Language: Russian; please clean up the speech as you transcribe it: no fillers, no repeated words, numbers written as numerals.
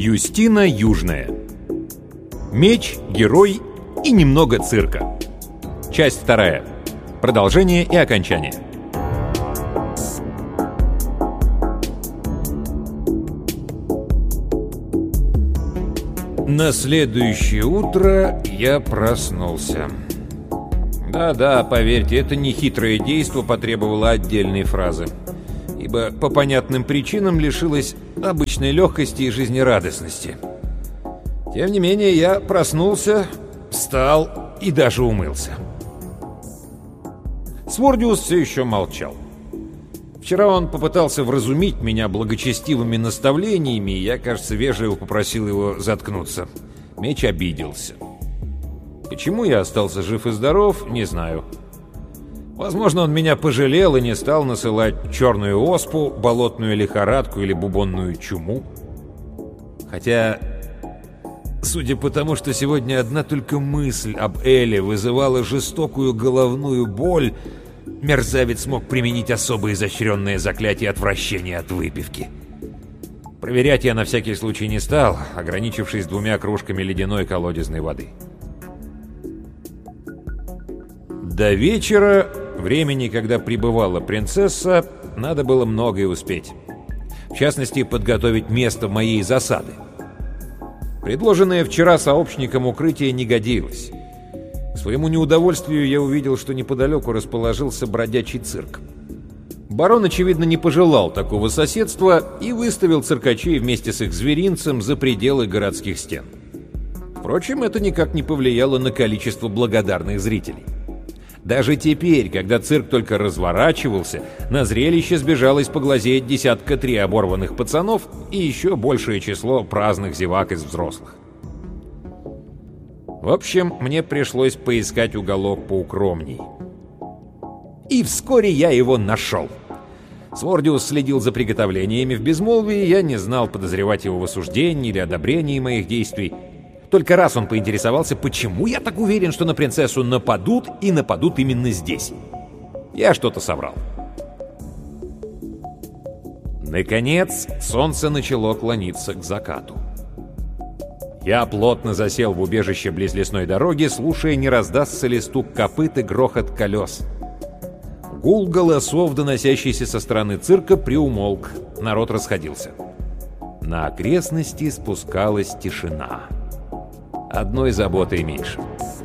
Юстина Южная. Меч, герой и немного цирка. Часть 2. Продолжение и окончание. На следующее утро я проснулся. Да-да, поверьте, это нехитрое действо потребовало отдельной фразы, ибо по понятным причинам лишилось обычной легкости и жизнерадостности. Тем не менее, я проснулся, встал и даже умылся. Свордиус все еще молчал. Вчера он попытался вразумить меня благочестивыми наставлениями, и я, кажется, вежливо попросил его заткнуться. Меч обиделся. Почему я остался жив и здоров, не знаю. Возможно, он меня пожалел и не стал насылать черную оспу, болотную лихорадку или бубонную чуму. Хотя, судя по тому, что сегодня одна только мысль об Эле вызывала жестокую головную боль, мерзавец мог применить особо изощренное заклятие отвращения от выпивки. Проверять я на всякий случай не стал, ограничившись 2 кружками ледяной колодезной воды. До вечера, времени, когда прибывала принцесса, надо было многое успеть. В частности, подготовить место моей засады. Предложенное вчера сообщникам укрытие не годилось. К своему неудовольствию я увидел, что неподалеку расположился бродячий цирк. Барон, очевидно, не пожелал такого соседства и выставил циркачей вместе с их зверинцем за пределы городских стен. Впрочем, это никак не повлияло на количество благодарных зрителей. Даже теперь, когда цирк только разворачивался, на зрелище сбежалось поглазеть 1-3 оборванных пацанов и еще большее число праздных зевак из взрослых. В общем, мне пришлось поискать уголок поукромней. И вскоре я его нашел. Свордиус следил за приготовлениями в безмолвии, я не знал, подозревать его в осуждении или одобрении моих действий. Только раз он поинтересовался, почему я так уверен, что на принцессу нападут, и нападут именно здесь. Я что-то соврал. Наконец, солнце начало клониться к закату. Я плотно засел в убежище близ лесной дороги, слушая, не раздастся ли стук копыт и грохот колес. Гул голосов, доносящийся со стороны цирка, приумолк. Народ расходился. На окрестности спускалась тишина. Одной заботой меньше.